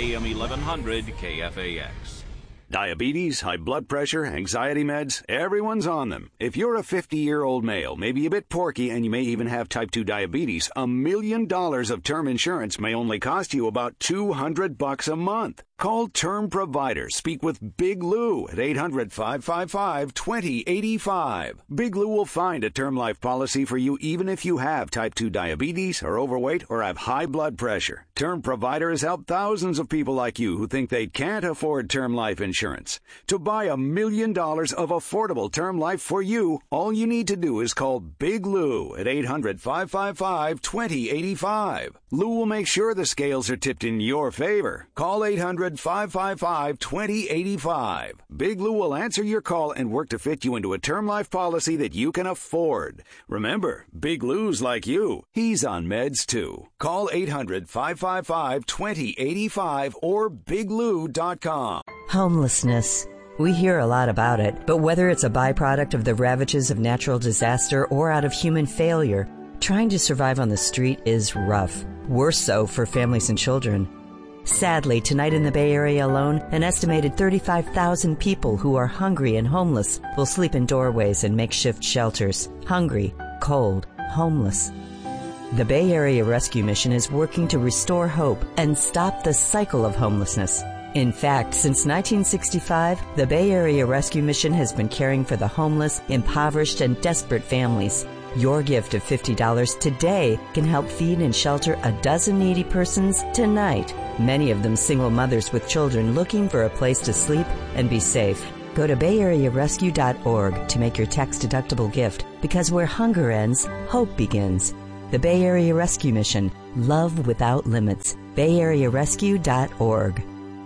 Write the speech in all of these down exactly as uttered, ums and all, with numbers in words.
A M eleven hundred K F A X. Diabetes, high blood pressure, anxiety meds, everyone's on them. If you're a fifty-year-old male, maybe a bit porky, and you may even have type two diabetes, a million dollars of term insurance may only cost you about two hundred bucks a month. Call Term Provider. Speak with Big Lou at eight hundred, five five five, two zero eight five. Big Lou will find a term life policy for you even if you have type two diabetes, are overweight, or have high blood pressure. Term Provider has helped thousands of people like you who think they can't afford term life insurance. To buy a million dollars of affordable term life for you, all you need to do is call Big Lou at eight hundred, five five five, two zero eight five. Lou will make sure the scales are tipped in your favor. Call eight hundred, five five five, two zero eight five. Big Lou will answer your call and work to fit you into a term life policy that you can afford. Remember, Big Lou's like you. He's on meds too. Call eight hundred, five five five, two zero eight five or big lou dot com. Homelessness. We hear a lot about it, but whether it's a byproduct of the ravages of natural disaster or out of human failure, trying to survive on the street is rough. Worse so for families and children. Sadly, tonight in the Bay Area alone, an estimated thirty-five thousand people who are hungry and homeless will sleep in doorways and makeshift shelters. Hungry, cold, homeless. The Bay Area Rescue Mission is working to restore hope and stop the cycle of homelessness. In fact, since nineteen sixty-five, the Bay Area Rescue Mission has been caring for the homeless, impoverished, and desperate families. Your gift of fifty dollars today can help feed and shelter a dozen needy persons tonight. Many of them single mothers with children looking for a place to sleep and be safe. Go to bay area rescue dot org to make your tax-deductible gift, because where hunger ends, hope begins. The Bay Area Rescue Mission. Love without limits. bay area rescue dot org.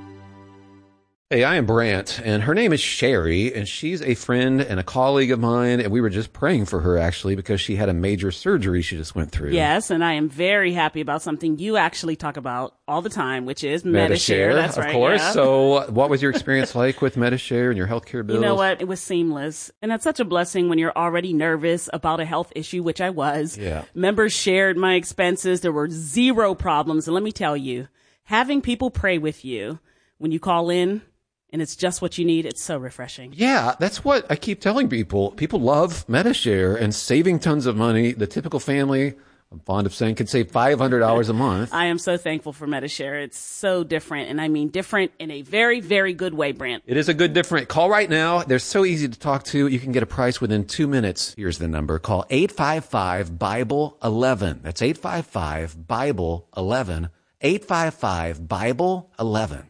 Hey, I am Brant, and her name is Sherry, and she's a friend and a colleague of mine, and we were just praying for her, actually, because she had a major surgery she just went through. Yes, and I am very happy about something you actually talk about all the time, which is Medi-Share. Medi-Share. That's of right, course. yeah. So what was your experience like with Medi-Share and your healthcare bills? You know what? It was seamless, and that's such a blessing when you're already nervous about a health issue, which I was. Yeah. Members shared my expenses. There were zero problems, and let me tell you, having people pray with you when you call in, and it's just what you need, it's so refreshing. Yeah, that's what I keep telling people. People love Medi-Share and saving tons of money. The typical family, I'm fond of saying, could save five hundred dollars a month. I am so thankful for Medi-Share. It's so different, and I mean different in a very, very good way, Brant. It is a good different. Call right now. They're so easy to talk to. You can get a price within two minutes. Here's the number. Call eight five five, Bible eleven. That's eight five five, Bible eleven. eight five five, Bible eleven.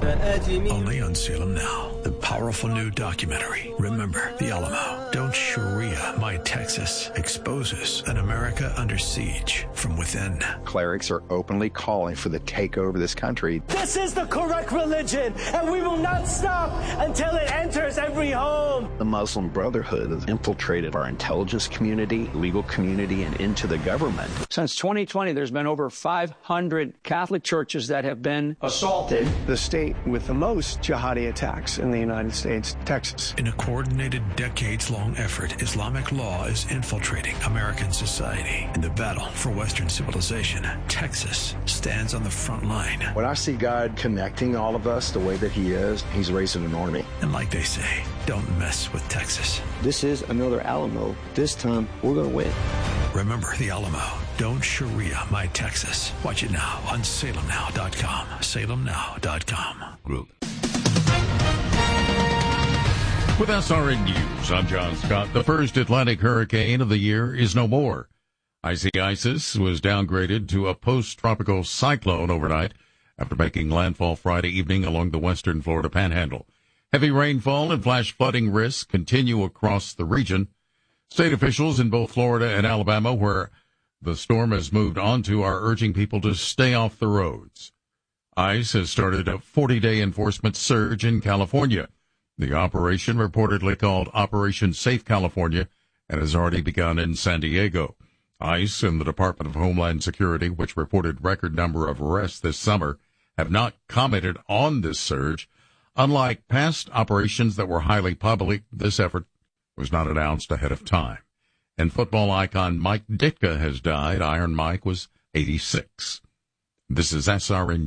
Only on Salem Now, the powerful new documentary, Remember the Alamo. Don't Sharia My Texas exposes an America under siege from within. Clerics are openly calling for the takeover of this country. This is the correct religion, and we will not stop until it enters every home. The Muslim Brotherhood has infiltrated our intelligence community, legal community, and into the government. Since twenty twenty, there's been over five hundred Catholic churches that have been assaulted. The state with the most jihadi attacks in the United States, Texas. In a coordinated, decades-long effort, Islamic law is infiltrating American society. In the battle for Western civilization, Texas stands on the front line. When I see God connecting all of us the way that he is, he's raising an army. And like they say, don't mess with Texas. This is another Alamo. This time, we're going to win. Remember the Alamo. Don't Sharia My Texas. Watch it now on salem now dot com. salem now dot com. Group. With S R N News, I'm John Scott. The first Atlantic hurricane of the year is no more. Icy Isis was downgraded to a post-tropical cyclone overnight after making landfall Friday evening along the western Florida panhandle. Heavy rainfall and flash flooding risks continue across the region. State officials in both Florida and Alabama, where the storm has moved onto, are urging people to stay off the roads. ICE has started a forty-day enforcement surge in California. The operation, reportedly called Operation Safe California, and has already begun in San Diego. ICE and the Department of Homeland Security, which reported record number of arrests this summer, have not commented on this surge. Unlike past operations that were highly public, this effort was not announced ahead of time. And football icon Mike Ditka has died. Iron Mike was eighty-six. This is S R N News.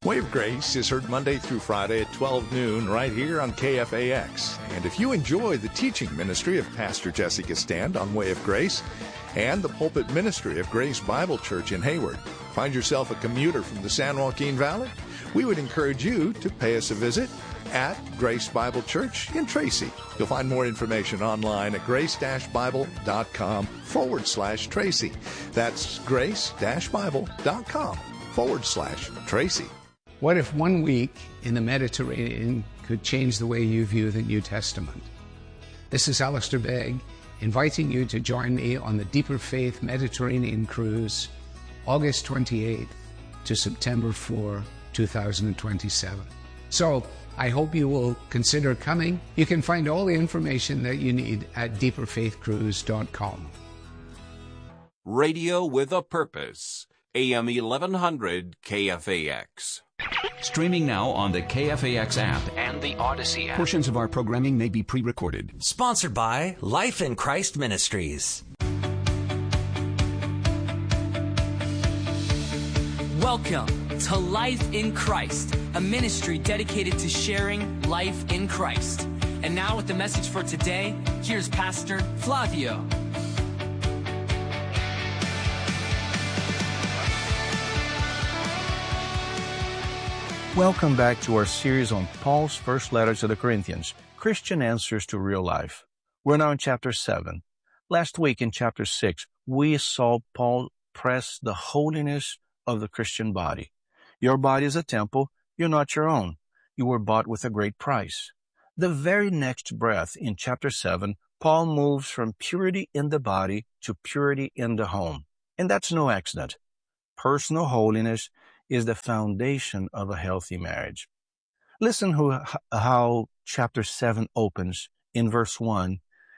Way of Grace is heard Monday through Friday at twelve noon right here on K F A X. And if you enjoy the teaching ministry of Pastor Jessica Stand on Way of Grace and the pulpit ministry of Grace Bible Church in Hayward, find yourself a commuter from the San Joaquin Valley, we would encourage you to pay us a visit at Grace Bible Church in Tracy. You'll find more information online at grace-bible.com forward slash Tracy. That's grace-bible.com forward slash Tracy. What if one week in the Mediterranean could change the way you view the New Testament? This is Alistair Begg, inviting you to join me on the Deeper Faith Mediterranean Cruise, August twenty-eighth to September fourth, two thousand twenty-seven. So, I hope you will consider coming. You can find all the information that you need at deeper faith cruise dot com. Radio with a Purpose. A M eleven hundred K F A X. Streaming now on the K F A X app and the Odyssey app. Portions of our programming may be pre-recorded. Sponsored by Life in Christ Ministries. Welcome to Life in Christ, a ministry dedicated to sharing life in Christ. And now with the message for today, here's Pastor Flavio. Welcome back to our series on Paul's first letter to the Corinthians, Christian Answers to Real Life. We're now in chapter seven. Last week in chapter six, we saw Paul press the holiness of the Christian body. Your body is a temple. You're not your own. You were bought with a great price. The very next breath in chapter seven, Paul moves from purity in the body to purity in the home. And that's no accident. Personal holiness is the foundation of a healthy marriage. Listen who, how chapter seven opens in verse one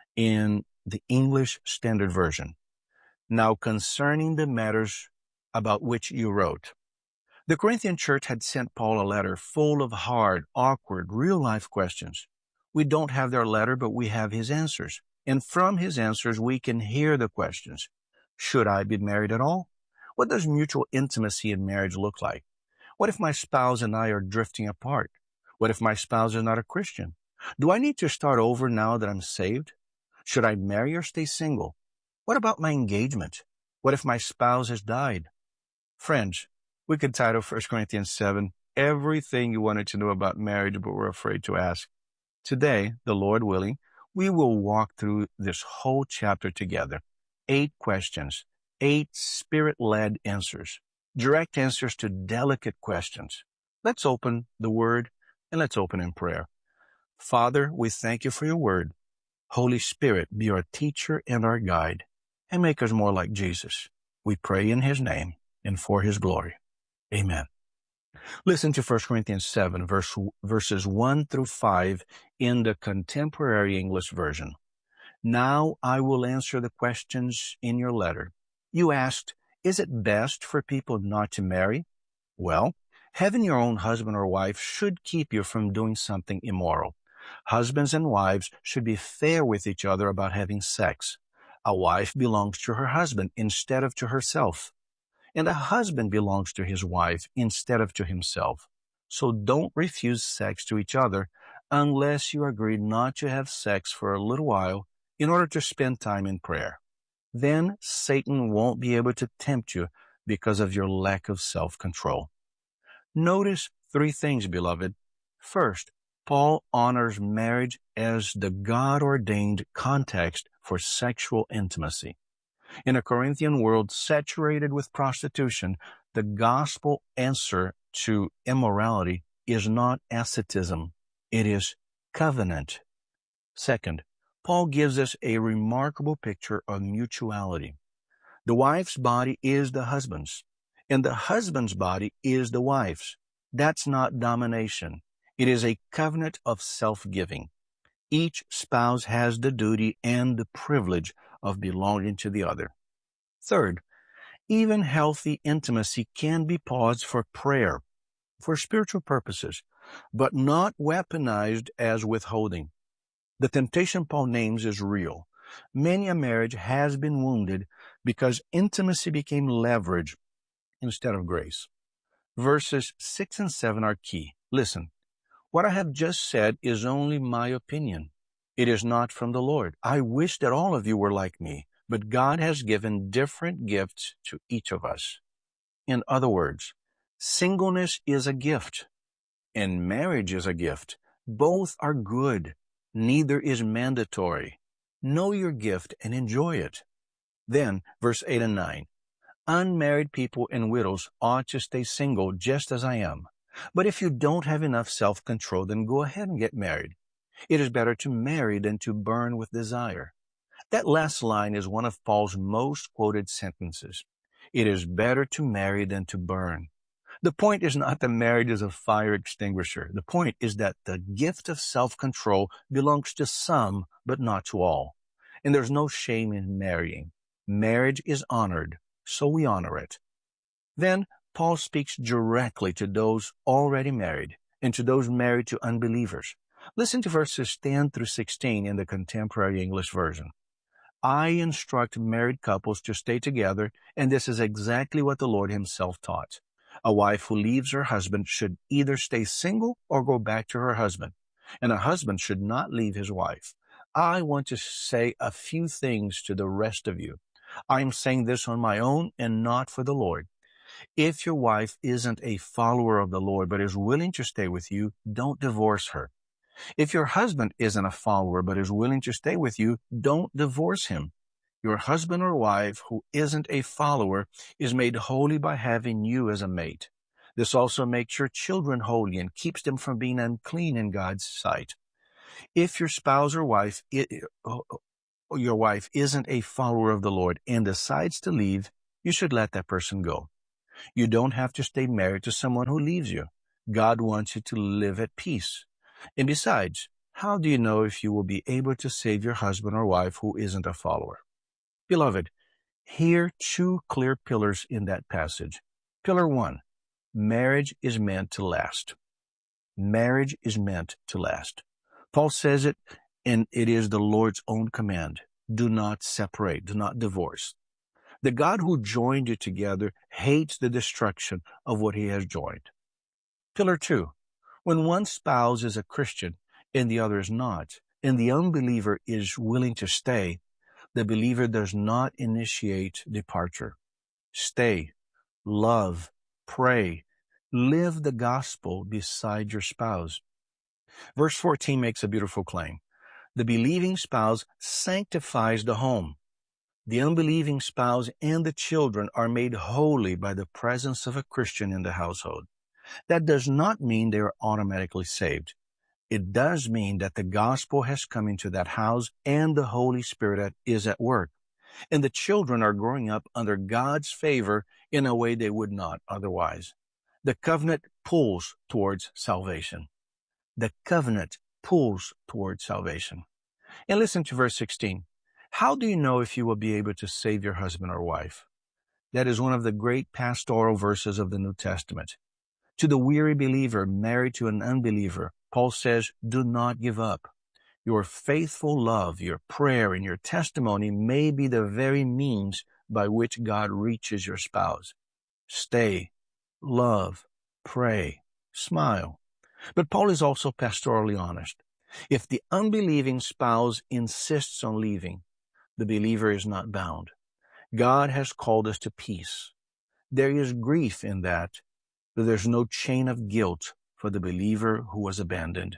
in the English Standard Version. Now concerning the matters about which you wrote. The Corinthian church had sent Paul a letter full of hard, awkward, real-life questions. We don't have their letter, but we have his answers. And from his answers, we can hear the questions. Should I be married at all? What does mutual intimacy in marriage look like? What if my spouse and I are drifting apart? What if my spouse is not a Christian? Do I need to start over now that I'm saved? Should I marry or stay single? What about my engagement? What if my spouse has died? Friends, we could title First Corinthians seven, Everything You Wanted to Know About Marriage But Were Afraid to Ask. Today, the Lord willing, we will walk through this whole chapter together. Eight questions. Eight Spirit-led answers, direct answers to delicate questions. Let's open the Word and let's open in prayer. Father, we thank you for your Word. Holy Spirit, be our teacher and our guide and make us more like Jesus. We pray in his name and for his glory. Amen. Listen to First Corinthians seven, verse, verses one through five in the Contemporary English Version. Now I will answer the questions in your letter. You asked, is it best for people not to marry? Well, having your own husband or wife should keep you from doing something immoral. Husbands and wives should be fair with each other about having sex. A wife belongs to her husband instead of to herself. And a husband belongs to his wife instead of to himself. So don't refuse sex to each other unless you agree not to have sex for a little while in order to spend time in prayer. Then Satan won't be able to tempt you because of your lack of self-control. Notice three things, beloved. First, Paul honors marriage as the God-ordained context for sexual intimacy. In a Corinthian world saturated with prostitution, the gospel answer to immorality is not asceticism. It is covenant. Second, Paul gives us a remarkable picture of mutuality. The wife's body is the husband's, and the husband's body is the wife's. That's not domination. It is a covenant of self-giving. Each spouse has the duty and the privilege of belonging to the other. Third, even healthy intimacy can be paused for prayer, for spiritual purposes, but not weaponized as withholding. The temptation Paul names is real. Many a marriage has been wounded because intimacy became leverage instead of grace. Verses six and seven are key. Listen, what I have just said is only my opinion. It is not from the Lord. I wish that all of you were like me, but God has given different gifts to each of us. In other words, singleness is a gift, and marriage is a gift. Both are good. Neither is mandatory. Know your gift and enjoy it. Then, verse eight and nine. Unmarried people and widows ought to stay single just as I am. But if you don't have enough self-control, then go ahead and get married. It is better to marry than to burn with desire. That last line is one of Paul's most quoted sentences. It is better to marry than to burn. The point is not that marriage is a fire extinguisher. The point is that the gift of self-control belongs to some, but not to all. And there's no shame in marrying. Marriage is honored, so we honor it. Then Paul speaks directly to those already married and to those married to unbelievers. Listen to verses ten through sixteen in the Contemporary English Version. I instruct married couples to stay together, and this is exactly what the Lord himself taught. A wife who leaves her husband should either stay single or go back to her husband, and a husband should not leave his wife. I want to say a few things to the rest of you. I am saying this on my own and not for the Lord. If your wife isn't a follower of the Lord but is willing to stay with you, don't divorce her. If your husband isn't a follower but is willing to stay with you, don't divorce him. Your husband or wife who isn't a follower is made holy by having you as a mate. This also makes your children holy and keeps them from being unclean in God's sight. If your spouse or wife, your wife isn't a follower of the Lord and decides to leave, you should let that person go. You don't have to stay married to someone who leaves you. God wants you to live at peace. And besides, how do you know if you will be able to save your husband or wife who isn't a follower? Beloved, here are two clear pillars in that passage. Pillar one, marriage is meant to last. Marriage is meant to last. Paul says it, and it is the Lord's own command. Do not separate, do not divorce. The God who joined you together hates the destruction of what he has joined. Pillar two, when one spouse is a Christian and the other is not, and the unbeliever is willing to stay, the believer does not initiate departure. Stay, love, pray, live the gospel beside your spouse. Verse fourteen makes a beautiful claim. The believing spouse sanctifies the home. The unbelieving spouse and the children are made holy by the presence of a Christian in the household. That does not mean they are automatically saved. It does mean that the gospel has come into that house and the Holy Spirit is at work. And the children are growing up under God's favor in a way they would not otherwise. The covenant pulls towards salvation. The covenant pulls towards salvation. And listen to verse sixteen. How do you know if you will be able to save your husband or wife? That is one of the great pastoral verses of the New Testament. To the weary believer married to an unbeliever, Paul says, do not give up. Your faithful love, your prayer, and your testimony may be the very means by which God reaches your spouse. Stay, love, pray, smile. But Paul is also pastorally honest. If the unbelieving spouse insists on leaving, the believer is not bound. God has called us to peace. There is grief in that, but there's no chain of guilt for the believer who was abandoned.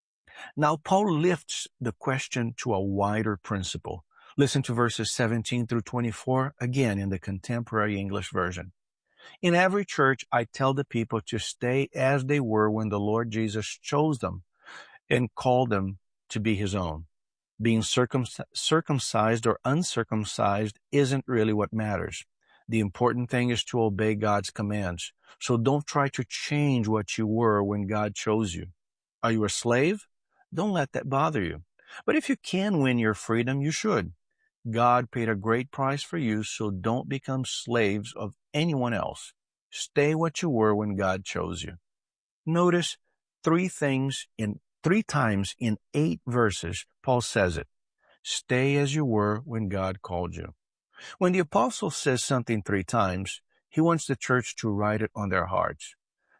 Now, Paul lifts the question to a wider principle. Listen to verses seventeen through twenty-four, again in the Contemporary English Version. In every church, I tell the people to stay as they were when the Lord Jesus chose them and called them to be his own. Being circumcised or uncircumcised isn't really what matters. The important thing is to obey God's commands. So don't try to change what you were when God chose you. Are you a slave? Don't let that bother you. But if you can win your freedom, you should. God paid a great price for you, so don't become slaves of anyone else. Stay what you were when God chose you. Notice three things in three times in eight verses, Paul says it. Stay as you were when God called you. When the apostle says something three times, he wants the church to write it on their hearts.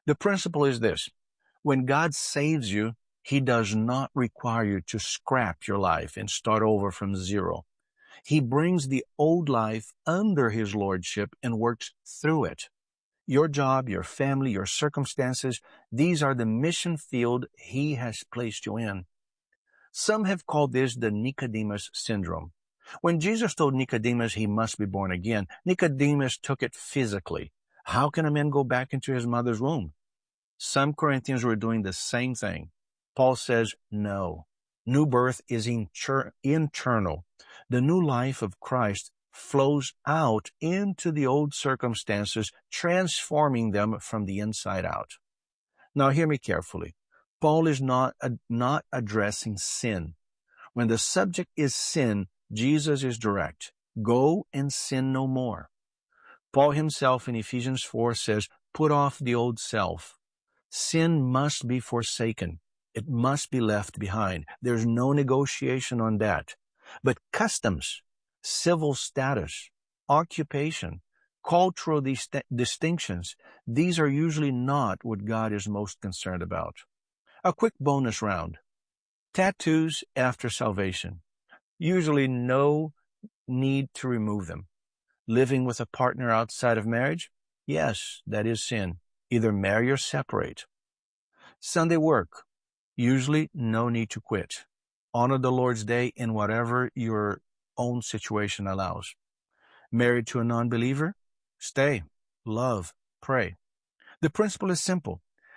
The principle is this. When God saves you, He does not require you to scrap your life and start over from zero. He brings the old life under His lordship and works through it. Your job, your family, your circumstances, these are the mission field He has placed you in. Some have called this the Nicodemus syndrome. When Jesus told Nicodemus he must be born again, Nicodemus took it physically. How can a man go back into his mother's womb? Some Corinthians were doing the same thing. Paul says, no. New birth is inter- internal. The new life of Christ flows out into the old circumstances, transforming them from the inside out. Now hear me carefully. Paul is not, uh, not addressing sin. When the subject is sin, Jesus is direct. Go and sin no more. Paul himself in Ephesians four says, put off the old self. Sin must be forsaken. It must be left behind. There's no negotiation on that. But customs, civil status, occupation, cultural dist- distinctions, these are usually not what God is most concerned about. A quick bonus round. Tattoos after salvation. Usually no need to remove them. Living with a partner outside of marriage? Yes, that is sin. Either marry or separate. Sunday work? Usually no need to quit. Honor the Lord's day in whatever your own situation allows. Married to a non-believer? Stay, love, pray. The principle is simple.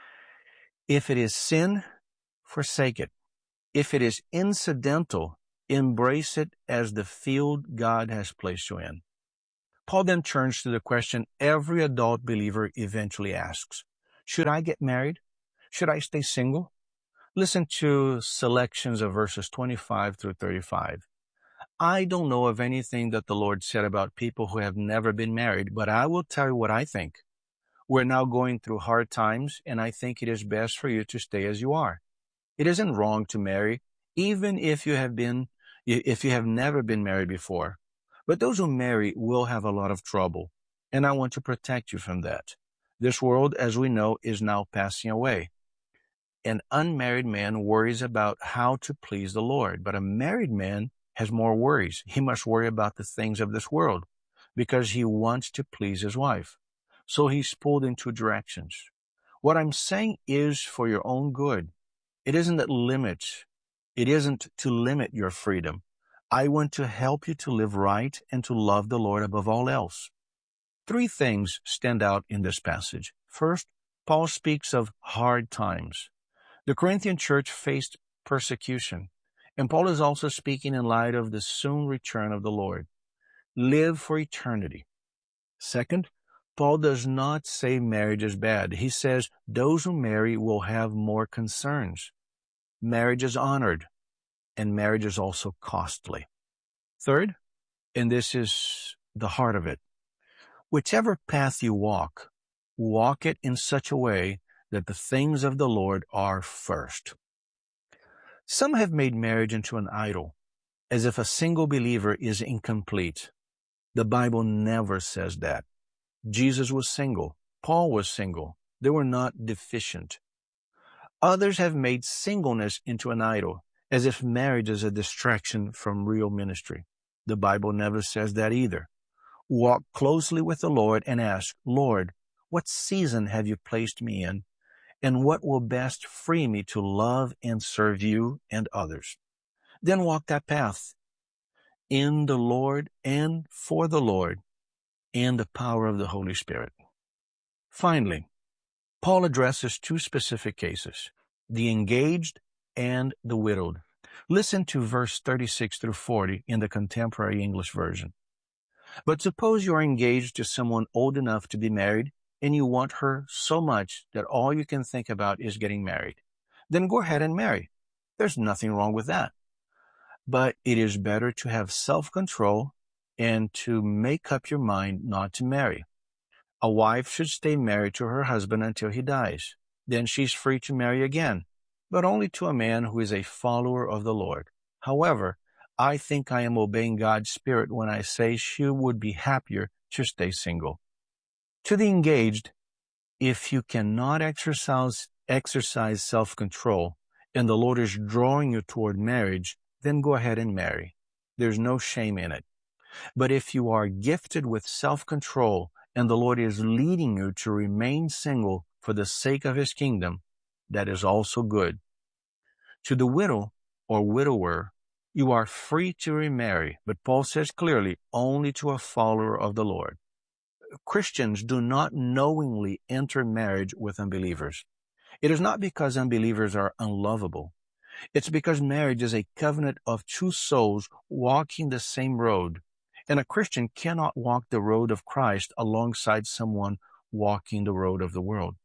If it is sin, forsake it. If it is incidental, embrace it as the field God has placed you in. Paul then turns to the question every adult believer eventually asks. Should I get married? Should I stay single? Listen to selections of verses twenty-five through thirty-five. I don't know of anything that the Lord said about people who have never been married, but I will tell you what I think. We're now going through hard times, and I think it is best for you to stay as you are. It isn't wrong to marry, even if you have been, if you have never been married before. But those who marry will have a lot of trouble, and I want to protect you from that. This world, as we know, is now passing away. An unmarried man worries about how to please the Lord, but a married man has more worries. He must worry about the things of this world because he wants to please his wife. So he's pulled in two directions. What I'm saying is for your own good. It isn't that limit. It isn't to limit your freedom. I want to help you to live right and to love the Lord above all else. Three things stand out in this passage. First, Paul speaks of hard times. The Corinthian church faced persecution, and Paul is also speaking in light of the soon return of the Lord. Live for eternity. Second, Paul does not say marriage is bad. He says those who marry will have more concerns. Marriage is honored, and marriage is also costly. Third, and this is the heart of it, whichever path you walk, walk it in such a way that the things of the Lord are first. Some have made marriage into an idol, as if a single believer is incomplete. The Bible never says that. Jesus was single. Paul was single. They were not deficient. Others have made singleness into an idol, as if marriage is a distraction from real ministry. The Bible never says that either. Walk closely with the Lord and ask, Lord, what season have you placed me in, and what will best free me to love and serve you and others? Then walk that path in the Lord and for the Lord and the power of the Holy Spirit. Finally, Paul addresses two specific cases, the engaged and the widowed. Listen to verse thirty-six through forty in the Contemporary English Version. But suppose you are engaged to someone old enough to be married, and you want her so much that all you can think about is getting married. Then go ahead and marry. There's nothing wrong with that. But it is better to have self-control and to make up your mind not to marry. A wife should stay married to her husband until he dies. Then she's free to marry again, but only to a man who is a follower of the Lord. However, I think I am obeying God's Spirit when I say she would be happier to stay single. To the engaged, If you cannot exercise, exercise self-control and the Lord is drawing you toward marriage, then go ahead and marry. There's no shame in it. But if you are gifted with self-control and the Lord is leading you to remain single for the sake of His kingdom, that is also good. To the widow or widower, you are free to remarry, but Paul says clearly, only to a follower of the Lord. Christians do not knowingly enter marriage with unbelievers. It is not because unbelievers are unlovable. It's because marriage is a covenant of two souls walking the same road, and a Christian cannot walk the road of Christ alongside someone walking the road of the world.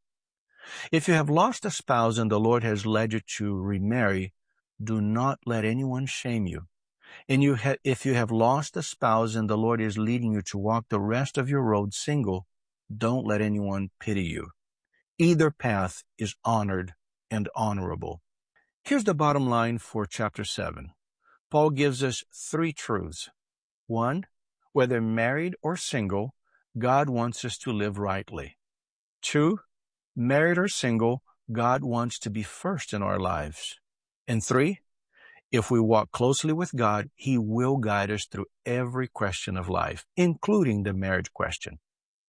If you have lost a spouse and the Lord has led you to remarry, do not let anyone shame you. And you ha- if you have lost a spouse and the Lord is leading you to walk the rest of your road single, don't let anyone pity you. Either path is honored and honorable. Here's the bottom line for chapter seven. Paul gives us three truths. One, whether married or single, God wants us to live rightly. Two, married or single, God wants to be first in our lives. And three, if we walk closely with God, He will guide us through every question of life, including the marriage question.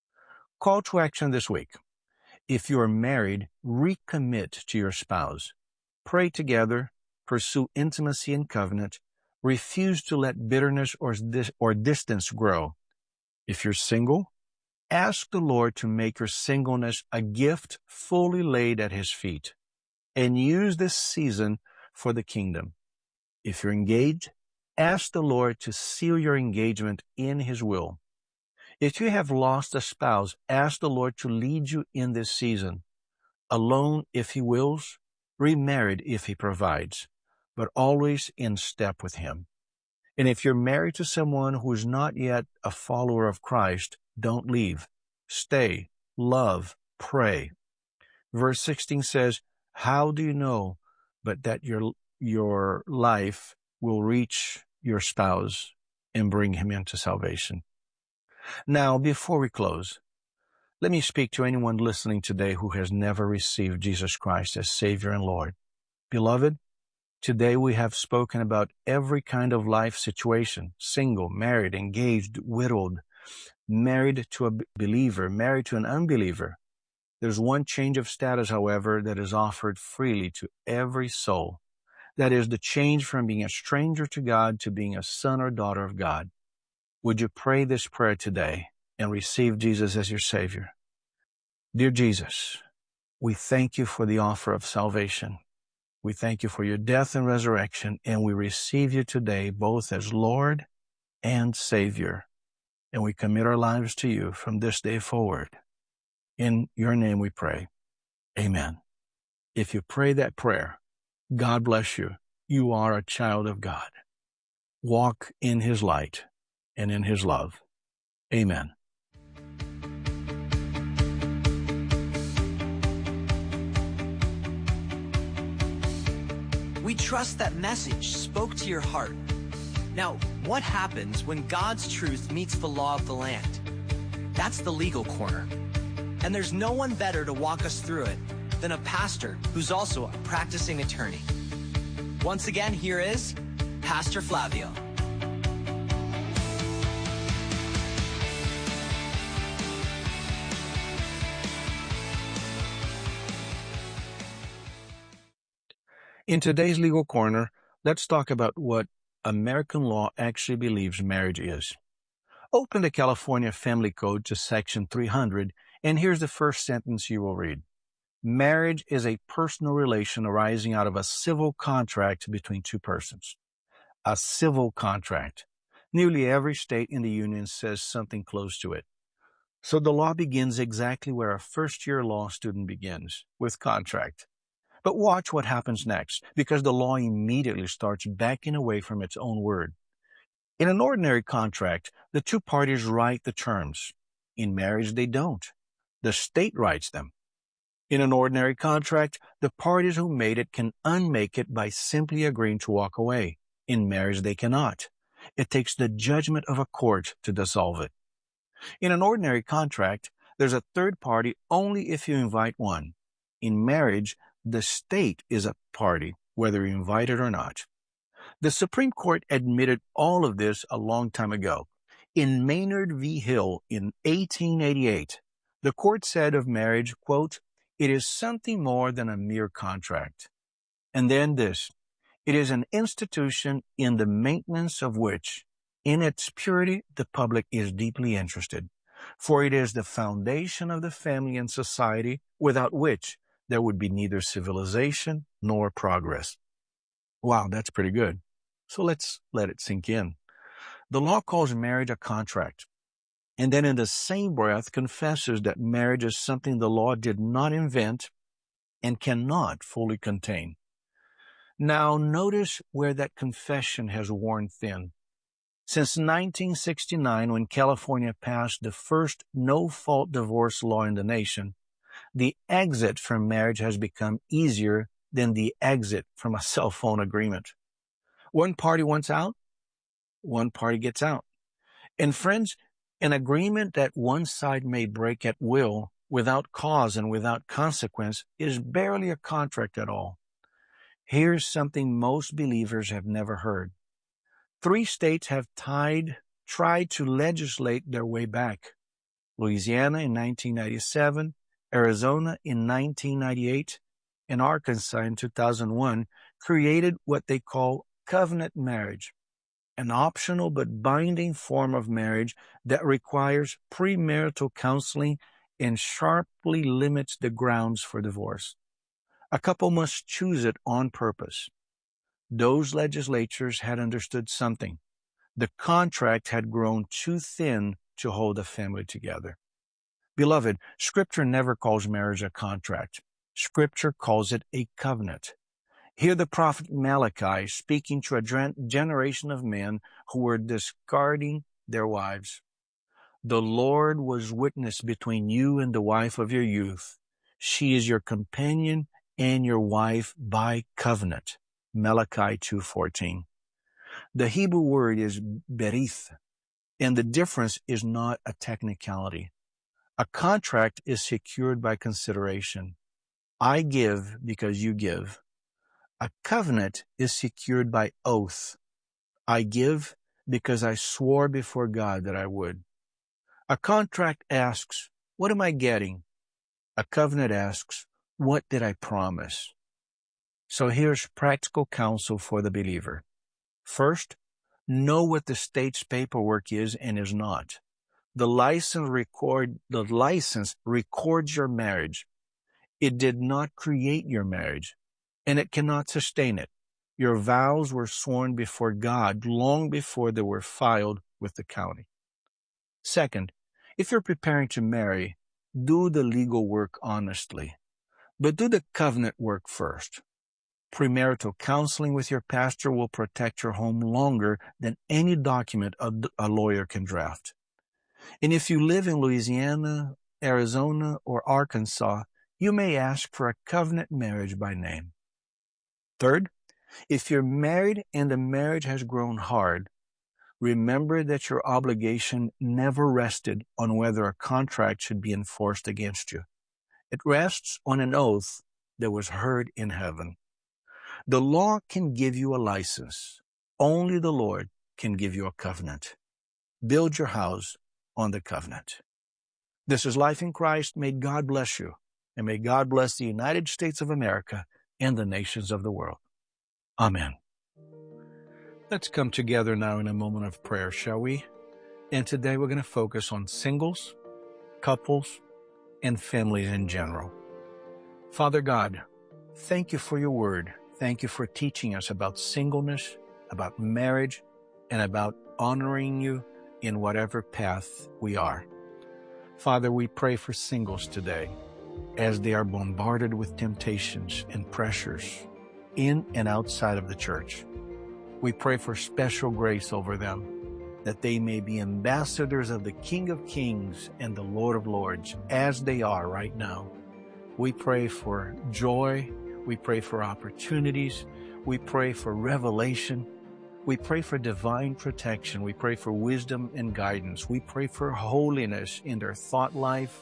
Call to action this week. If you are married, recommit to your spouse. Pray together, pursue intimacy and covenant, refuse to let bitterness or, dis- or distance grow. If you're single, ask the Lord to make your singleness a gift fully laid at His feet, and use this season for the kingdom. If you're engaged, ask the Lord to seal your engagement in His will. If you have lost a spouse, ask the Lord to lead you in this season. Alone if He wills, remarried if He provides, but always in step with Him. And if you're married to someone who is not yet a follower of Christ, don't leave. Stay, love, pray. Verse sixteen says, how do you know but that your your life will reach your spouse and bring him into salvation? Now, before we close, let me speak to anyone listening today who has never received Jesus Christ as Savior and Lord. Beloved, today we have spoken about every kind of life situation: single, married, engaged, widowed, married to a believer, married to an unbeliever. There's one change of status, however, that is offered freely to every soul. That is the change from being a stranger to God to being a son or daughter of God. Would you pray this prayer today and receive Jesus as your Savior? Dear Jesus, we thank You for the offer of salvation. We thank You for Your death and resurrection, and we receive You today both as Lord and Savior. And we commit our lives to You from this day forward. In Your name we pray. Amen. If you pray that prayer, God bless you. You are a child of God. Walk in His light and in His love. Amen. We trust that message spoke to your heart. Now, what happens when God's truth meets the law of the land? That's the legal corner. And there's no one better to walk us through it than a pastor who's also a practicing attorney. Once again, here is Pastor Flavio. In today's Legal Corner, let's talk about what American law actually believes marriage is. Open the California Family Code to Section three hundred, and here's the first sentence you will read. Marriage is a personal relation arising out of a civil contract between two persons. A civil contract. Nearly every state in the Union says something close to it. So the law begins exactly where a first-year law student begins, with contract. But watch what happens next, because the law immediately starts backing away from its own word. In an ordinary contract, the two parties write the terms. In marriage, they don't. The state writes them. In an ordinary contract, the parties who made it can unmake it by simply agreeing to walk away. In marriage, they cannot. It takes the judgment of a court to dissolve it. In an ordinary contract, There's a third party only if you invite one. In marriage, the state is a party, whether you invite it or not. The Supreme Court admitted all of this a long time ago. In Maynard v. Hill in eighteen eighty-eight, the court said of marriage, quote, "It is something more than a mere contract." And then this, "It is an institution in the maintenance of which, in its purity, the public is deeply interested. For it is the foundation of the family and society, without which there would be neither civilization nor progress." Wow, that's pretty good. So let's let it sink in. The law calls marriage a contract, and then in the same breath confesses that marriage is something the law did not invent and cannot fully contain. Now notice where that confession has worn thin. Since nineteen sixty-nine, when California passed the first no-fault divorce law in the nation, the exit from marriage has become easier than the exit from a cell phone agreement. One party wants out, one party gets out. And friends, an agreement that one side may break at will, without cause and without consequence, is barely a contract at all. Here's something most believers have never heard. Three states have tied, tried to legislate their way back. Louisiana in nineteen ninety-seven, Arizona in nineteen ninety-eight, and Arkansas in two thousand one created what they call covenant marriage, an optional but binding form of marriage that requires premarital counseling and sharply limits the grounds for divorce. A couple must choose it on purpose. Those legislatures had understood something. The contract had grown too thin to hold a family together. Beloved, Scripture never calls marriage a contract. Scripture calls it a covenant. Hear the prophet Malachi speaking to a generation of men who were discarding their wives. "The Lord was witness between you and the wife of your youth. She is your companion and your wife by covenant." Malachi two fourteen. The Hebrew word is berith, and the difference is not a technicality. A contract is secured by consideration. I give because you give. A covenant is secured by oath. I give because I swore before God that I would. A contract asks, what am I getting? A covenant asks, what did I promise? So here's practical counsel for the believer. First, know what the state's paperwork is and is not. The license record, the license records your marriage. It did not create your marriage, and it cannot sustain it. Your vows were sworn before God long before they were filed with the county. Second, if you're preparing to marry, do the legal work honestly, but do the covenant work first. Premarital counseling with your pastor will protect your home longer than any document a lawyer can draft. And if you live in Louisiana, Arizona, or Arkansas, you may ask for a covenant marriage by name. Third, if you're married and the marriage has grown hard, remember that your obligation never rested on whether a contract should be enforced against you. It rests on an oath that was heard in heaven. The law can give you a license. Only the Lord can give you a covenant. Build your house on the covenant. This is Life in Christ. May God bless you, and may God bless the United States of America and the nations of the world. Amen. Let's come together now in a moment of prayer, shall we? And today we're going to focus on singles, couples, and families in general. Father God, thank you for your word. Thank you for teaching us about singleness, about marriage, and about honoring you in whatever path we are. Father, we pray for singles today as they are bombarded with temptations and pressures in and outside of the church. We pray for special grace over them, that they may be ambassadors of the King of Kings and the Lord of Lords, as they are right now. We pray for joy. We pray for opportunities. We pray for revelation. We pray for divine protection. We pray for wisdom and guidance. We pray for holiness in their thought life,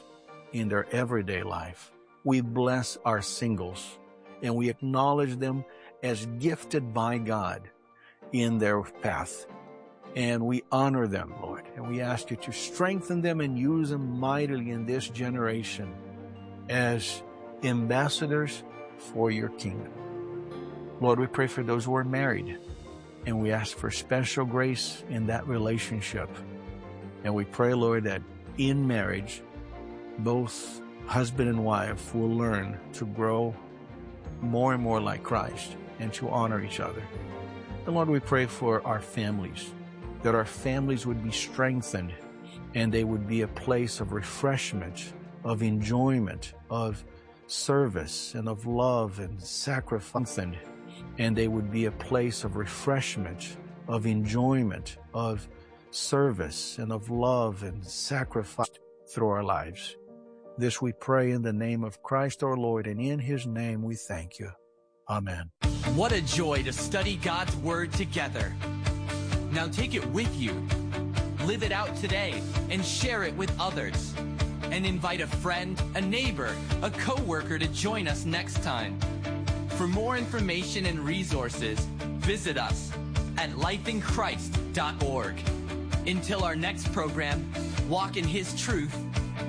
in their everyday life. We bless our singles, and we acknowledge them as gifted by God in their path. And we honor them, Lord, and we ask you to strengthen them and use them mightily in this generation as ambassadors for your kingdom. Lord, we pray for those who are married, and we ask for special grace in that relationship. And we pray, Lord, that in marriage, both husband and wife will learn to grow more and more like Christ and to honor each other. And Lord, we pray for our families, that our families would be strengthened and they would be a place of refreshment, of enjoyment, of service, and of love and sacrifice. And they would be a place of refreshment, of enjoyment, of service, and of love and sacrifice through our lives. This we pray in the name of Christ our Lord, and in his name we thank you. Amen. What a joy to study God's Word together. Now take it with you, live it out today, and share it with others. And invite a friend, a neighbor, a coworker to join us next time. For more information and resources, visit us at life in christ dot org. Until our next program, walk in his truth